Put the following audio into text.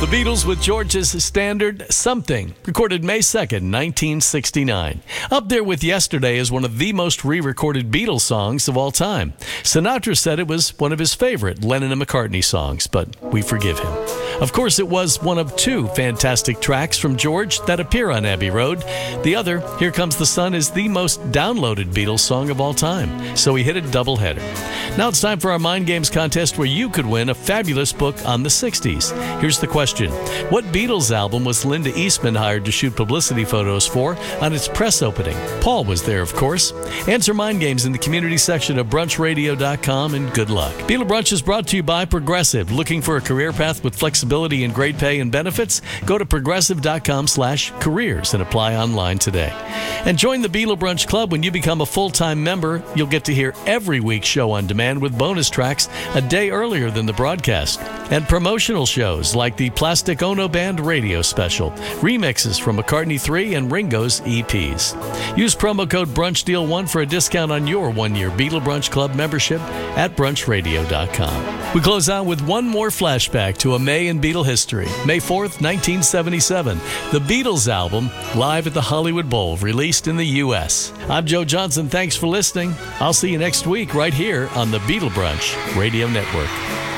The Beatles with George's standard Something, recorded May 2nd, 1969. Up there with Yesterday is one of the most re-recorded Beatles songs of all time. Sinatra said it was one of his favorite Lennon and McCartney songs, but we forgive him. Of course, it was one of two fantastic tracks from George that appear on Abbey Road. The other, Here Comes the Sun, is the most downloaded Beatles song of all time, so he hit a doubleheader. Now it's time for our Mind Games contest where you could win a fabulous book on the 60s. Here's the question. What Beatles album was Linda Eastman hired to shoot publicity photos for on its press opening? Paul was there, of course. Answer Mind Games in the community section of brunchradio.com, and good luck. Beatle Brunch is brought to you by Progressive. Looking for a career path with flexibility and great pay and benefits? Go to progressive.com/careers and apply online today. And join the Beatle Brunch Club. When you become a full-time member, you'll get to hear every week's show on demand with bonus tracks a day earlier than the broadcast. And promotional shows like the Plastic Ono Band radio special, remixes from McCartney 3 and Ringo's EPs. Use promo code BRUNCHDEAL1 for a discount on your one-year Beatle Brunch Club membership at brunchradio.com. We close out with one more flashback to a May in Beatle history. May 4th, 1977. The Beatles album, live at the Hollywood Bowl, released in the U.S. I'm Joe Johnson. Thanks for listening. I'll see you next week right here on the Beatle Brunch Radio Network.